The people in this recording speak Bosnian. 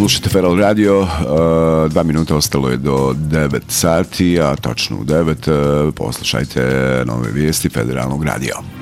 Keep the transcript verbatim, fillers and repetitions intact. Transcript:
slušate Feral Radio, dva minuta ostalo je do devet sati, a tačno u devet poslušajte nove vijesti Federalnog radija.